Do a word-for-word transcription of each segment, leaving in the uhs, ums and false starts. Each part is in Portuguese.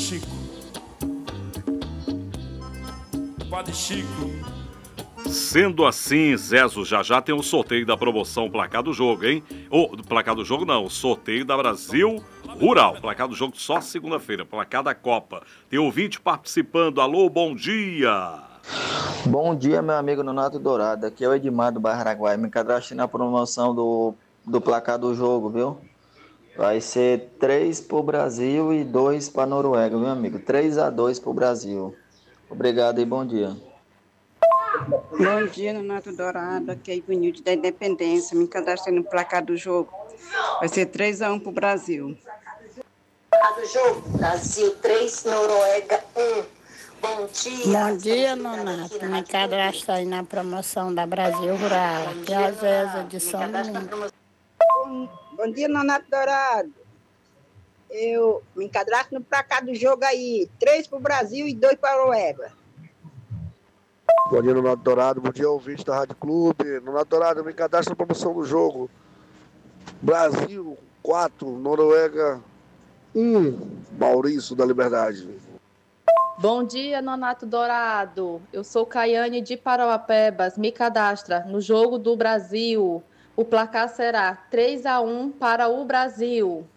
Chico. Padre Chico. Sendo assim, Zezo, já já tem o sorteio da promoção Placar do Jogo, hein? Ou, oh, Placar do Jogo não, o sorteio da Brasil Rural. Placar do Jogo só segunda-feira, Placar da Copa. Tem ouvinte participando. Alô, bom dia! Bom dia, meu amigo Nonato Dourado. Aqui é o Edmar do Bairro Araguaia. Me cadastrei na promoção do, do Placar do Jogo, viu? Vai ser três para o Brasil e dois para a Noruega, meu amigo. três a dois para o Brasil. Obrigado e bom dia. Bom dia, Nonato Dourado. Aqui é Ivanilde da Independência. Me cadastrei no Placar do Jogo. Vai ser três a um para o Brasil. Placar do Jogo. Brasil três, Noruega um. Bom dia. Bom dia, Nonato. Me cadastrei na promoção da Brasil Rural. Aqui é a Zézia de São Domingos. Bom, bom dia, Nonato Dourado. Eu me cadastro no Placar do Jogo aí. Três para o Brasil e dois para a Noruega. Bom dia, Nonato Dourado. Bom dia, ouvinte da Rádio Clube. Nonato Dourado, eu me cadastro na promoção do jogo. Brasil quatro, Noruega um. Maurício da Liberdade. Bom dia, Nonato Dourado. Eu sou Caiane de Parauapebas. Me cadastra no jogo do Brasil. O placar será três a um para o Brasil.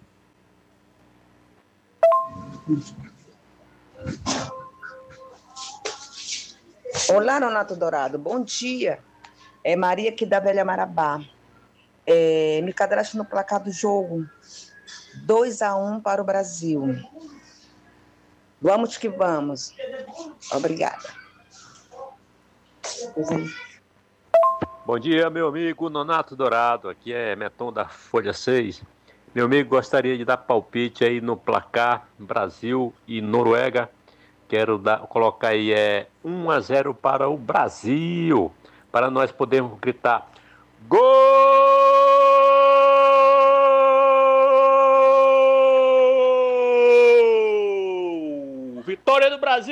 Olá, Nonato Dourado. Bom dia. É Maria aqui da Velha Marabá. É, me cadastro no placar do jogo. dois a um para o Brasil. Vamos que vamos. Obrigada. Bom dia, meu amigo Nonato Dourado. Aqui é Meton da Folha seis. Meu amigo, gostaria de dar palpite aí no placar Brasil e Noruega. Quero dar, colocar aí é, um a zero para o Brasil. Para nós podermos gritar gol! Vitória do Brasil!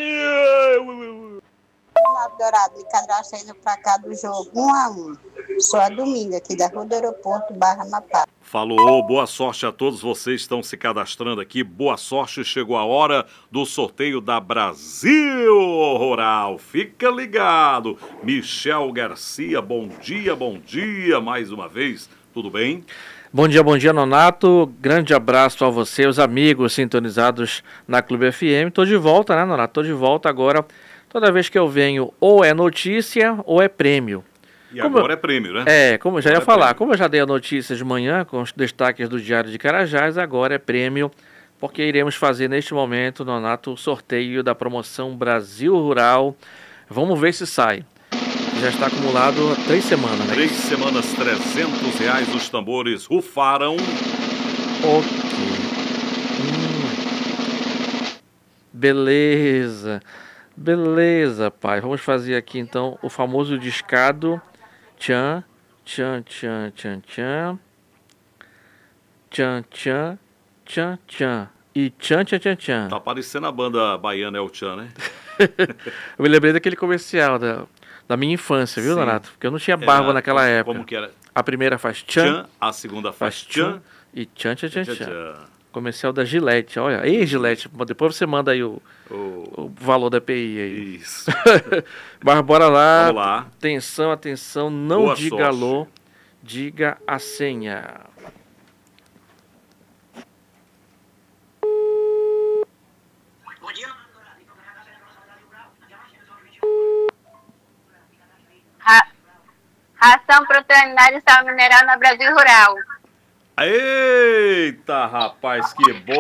Nonato Dourado, me cadastrei no placar do jogo um a um. Sou a Dominga, aqui da Rua do Aeroporto, Barra Mapá. Falou, boa sorte a todos vocês que estão se cadastrando aqui. Boa sorte, chegou a hora do sorteio da Brasil Rural. Fica ligado. Michel Garcia, bom dia, bom dia, mais uma vez. Tudo bem? Bom dia, bom dia, Nonato. Grande abraço a você, os amigos sintonizados na Clube F M. Tô de volta, né, Nonato? Tô de volta agora. Toda vez que eu venho, ou é notícia ou é prêmio. E como agora eu, é prêmio, né? É, como eu já agora ia é falar, prêmio. Como eu já dei a notícia de manhã com os destaques do Diário de Carajás, agora é prêmio, porque iremos fazer neste momento, Nonato, o sorteio da promoção Brasil Rural. Vamos ver se sai. Já está acumulado há três semanas, né? Três semanas, trezentos reais, os tambores rufaram. Ok. Hum. Beleza. Beleza, pai. Vamos fazer aqui, então, o famoso discado. Tchan, tchan, tchan, tchan, tchan. Tchan, tchan, tchan, tchan. E tchan, tchan, tchan, tchan. Tá parecendo a banda baiana El Tchan, né? Eu me lembrei daquele comercial da, da minha infância, viu, Donato? Porque eu não tinha barba era, naquela como, época. Como que era? A primeira faz tchan, tchan a segunda faz, faz tchan, tchan e tchan, tchan, tchan, tchan. tchan, tchan. Comercial da Gillette, olha. Ei, Gillette, depois você manda aí o, o... o valor da P I aí. Isso. Mas bora lá. Vamos lá. Atenção, atenção, não Boa diga sorte. alô, diga a senha. Ra ração proteína sal mineral na Brasil Rural. Eita, rapaz, que bom!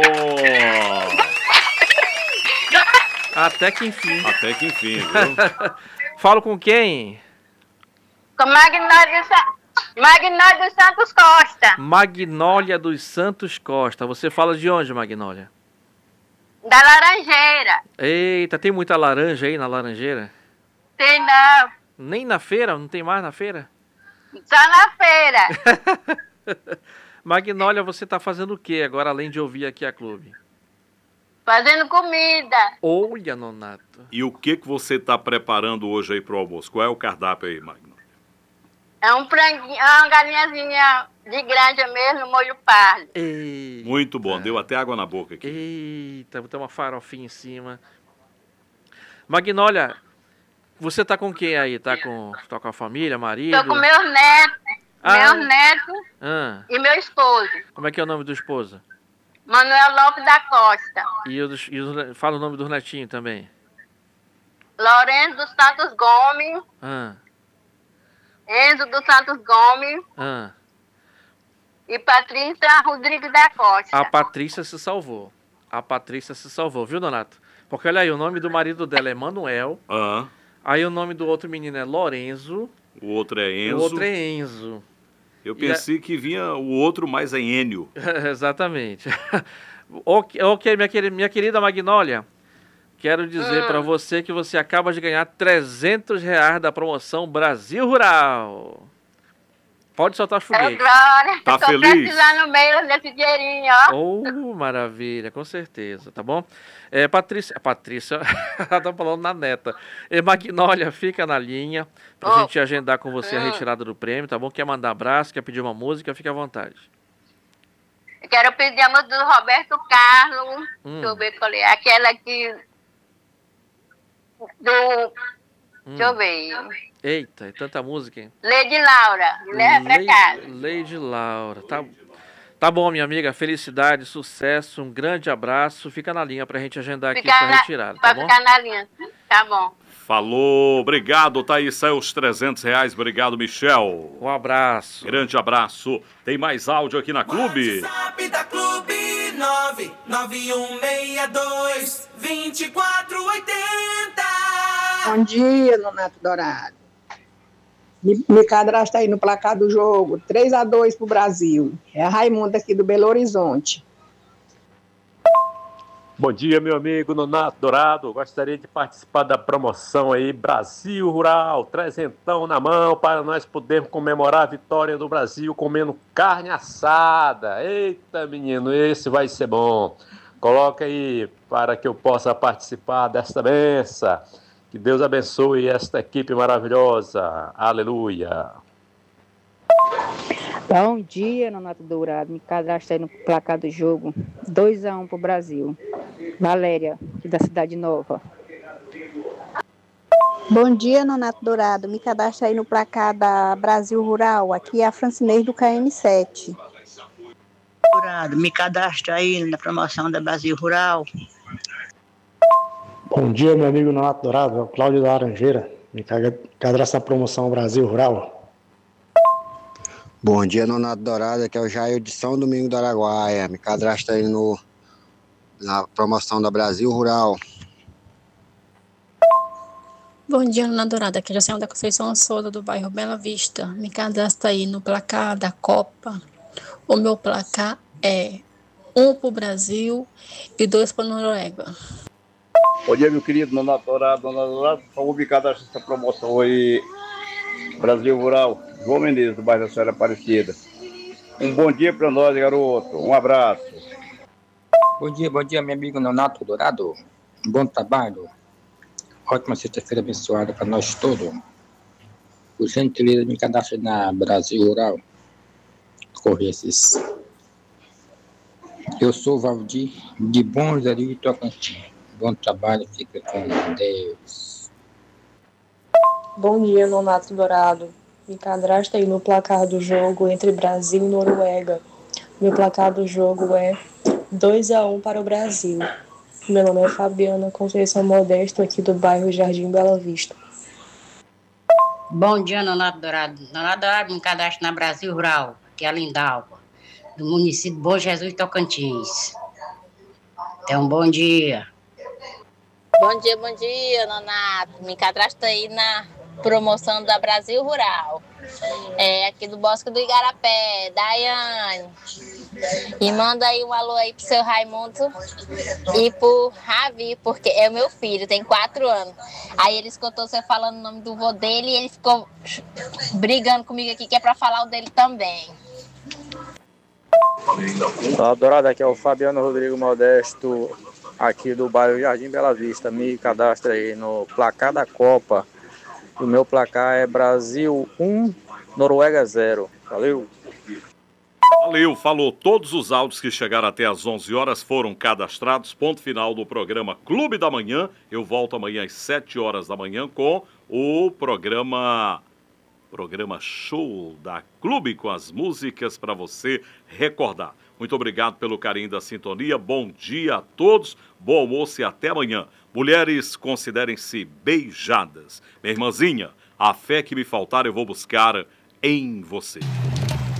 Até que enfim. Até que enfim, viu? Falo com quem? Com Magnólia, Magnólia dos Santos Costa. Magnólia dos Santos Costa. Você fala de onde, Magnólia? Da Laranjeira. Eita, tem muita laranja aí na Laranjeira? Tem não. Nem na feira? Não tem mais na feira? Só na feira. Magnólia, você está fazendo o que agora, além de ouvir aqui a Clube? Fazendo comida. Olha, Nonato. E o que, que você está preparando hoje aí para o almoço? Qual é o cardápio aí, Magnólia? É um franguinho, uma galinhazinha de granja mesmo, no molho pardo. Eita. Muito bom, deu até água na boca aqui. Eita, tem uma farofinha em cima. Magnólia, você tá com quem aí? Tá com, tá com a família, marido? Tô com meus netos, Ah. meus netos Ah, e meu esposo, como é que é o nome do esposo? Manuel Lopes da Costa. E, o dos- e os- fala o nome dos netinhos também. Lourenço dos Santos Gomes, Ah, Enzo dos Santos Gomes ah. e Patrícia Rodrigues da Costa. A Patrícia se salvou. A Patrícia se salvou, viu, Donato? Porque olha aí, o nome do marido dela é Manuel. Ah, Aí o nome do outro menino é Lorenzo. o outro é Enzo. O outro é Enzo. Eu E a- pensei que vinha o outro, mas é Enio. Exatamente. ok, ok, minha querida, minha querida Magnólia, quero dizer Hum. para você que você acaba de ganhar trezentos reais da promoção Brasil Rural. Pode soltar os É foguetes. glória. Tá Tô feliz? precisando mesmo desse dinheirinho, ó. Oh, maravilha, com certeza, tá bom? É, Patrícia, Patrícia, ela tá falando na neta. É, Magnólia, fica na linha pra Oh. gente agendar com você a Hum. retirada do prêmio, tá bom? Quer mandar abraço, quer pedir uma música, fica à vontade. Eu quero pedir a música do Roberto Carlos. Hum. Deixa eu ver qual é. Aquela que. Do. Deixa eu ver. Eita, é tanta música, hein? Lady Laura, leva pra Lei- casa. Lady Laura, tá, tá bom, minha amiga, felicidade, sucesso, um grande abraço, fica na linha pra gente agendar aqui Ficar sua na- retirada, Pra tá bom? ficar na linha. Tá bom. Falou, obrigado, tá aí, saiu os trezentos reais, obrigado, Michel. Um abraço. Grande abraço. Tem mais áudio aqui na Clube? WhatsApp da Clube nove nove um seis dois, dois quatro oito zero. Bom dia, Nonato Dourado. Me, me cadastra aí no placar do jogo. três a dois pro Brasil. É a Raimunda aqui do Belo Horizonte. Bom dia, meu amigo Nonato Dourado. Gostaria de participar da promoção aí Brasil Rural, trezentão na mão para nós podermos comemorar a vitória do Brasil comendo carne assada. Eita, menino, esse vai ser bom. Coloca aí para que eu possa participar desta benção. Que Deus abençoe esta equipe maravilhosa. Aleluia. Bom dia, Nonato Dourado. Me cadastrei no placar do jogo. dois a um pro Brasil. Valéria, aqui da Cidade Nova. Bom dia, Nonato Dourado. Me cadastra aí no placar da Brasil Rural. Aqui é a Francinês do K M sete. Dourado, me cadastra aí na promoção da Brasil Rural. Bom dia, meu amigo Nonato Dourado, é o Cláudio da Laranjeira. Me cadastra na promoção Brasil Rural. Bom dia, Nonato Dourado, aqui é o Jair de São Domingo do Araguaia. Me cadastra aí no, na promoção da Brasil Rural. Bom dia, Nonato Dourado. Aqui é a Senhora da Conceição Souza, do bairro Bela Vista. Me cadastra aí no placar da Copa. O meu placar é um para o Brasil e dois para a Noruega. Bom dia, meu querido Nonato Dourado. Nonato Dourado, por favor, me cadastre essa promoção aí. Brasil Rural, João Menezes, do bairro da Senhora Aparecida. Um bom dia para nós, garoto. Um abraço. Bom dia, bom dia, meu amigo Nonato Dourado. Bom trabalho. Ótima sexta-feira abençoada para nós todos. Por gentileza, me cadastre na Brasil Rural. Correios. Eu sou o Valdir de Bom Jardim, Tocantins. Bom trabalho, fica com Deus. Bom dia, Nonato Dourado. Me cadastra aí no placar do jogo entre Brasil e Noruega. Meu placar do jogo é dois a um para o Brasil. Meu nome é Fabiana Conceição Modesto, aqui do bairro Jardim Bela Vista. Bom dia, Nonato Dourado. Nonato Dourado, me cadastro na Brasil Rural, que é a Lindalva, do município de Bom Jesus, Tocantins. Então, um bom dia. Bom dia, bom dia, Nonato. Me cadastra aí na promoção da Brasil Rural. É aqui do Bosque do Igarapé, Daiane. E manda aí um alô aí pro seu Raimundo e pro Ravi, porque é o meu filho, tem quatro anos. Aí ele escutou você falando o nome do vô dele e ele ficou brigando comigo aqui, que é pra falar o dele também. Olá, Dourado, aqui é o Fabiano Rodrigo Modesto, aqui do bairro Jardim Bela Vista. Me cadastra aí no placar da Copa. O meu placar é Brasil um, Noruega zero. Valeu! Valeu, falou. Todos os áudios que chegaram até às onze horas foram cadastrados. Ponto final do programa Clube da Manhã. Eu volto amanhã às sete horas da manhã com o programa... Programa Show da Clube, com as músicas para você recordar. Muito obrigado pelo carinho da sintonia. Bom dia a todos. Bom almoço e até amanhã. Mulheres, considerem-se beijadas. Minha irmãzinha, a fé que me faltar eu vou buscar em você.